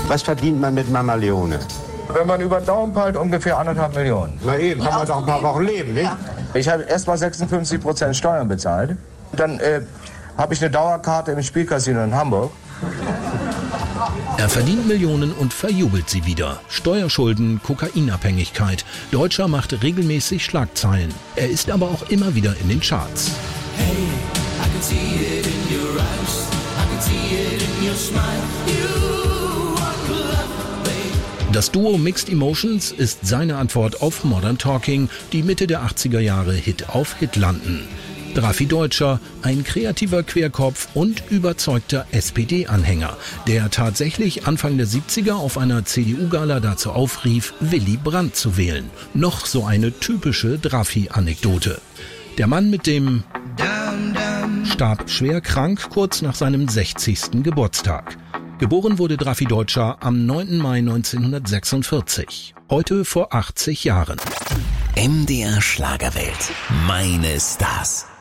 Was verdient man mit Mama Leone? Wenn man über den Daumen peilt, ungefähr 1,5 Millionen. Na eben, kann man doch ein paar Wochen leben, nicht? Ich habe erst mal 56% Steuern bezahlt. Dann habe ich eine Dauerkarte im Spielcasino in Hamburg. Er verdient Millionen und verjubelt sie wieder. Steuerschulden, Kokainabhängigkeit. Deutscher macht regelmäßig Schlagzeilen. Er ist aber auch immer wieder in den Charts. Hey, I can see it in your eyes. I can see it in your smile. You want love, babe. Das Duo Mixed Emotions ist seine Antwort auf Modern Talking, die Mitte der 80er Jahre Hit auf Hit landen. Drafi Deutscher, ein kreativer Querkopf und überzeugter SPD-Anhänger, der tatsächlich Anfang der 70er auf einer CDU-Gala dazu aufrief, Willy Brandt zu wählen. Noch so eine typische Drafi-Anekdote. Der Mann mit dem starb schwer krank kurz nach seinem 60. Geburtstag. Geboren wurde Drafi Deutscher am 9. Mai 1946, heute vor 80 Jahren. MDR Schlagerwelt. Meine Stars.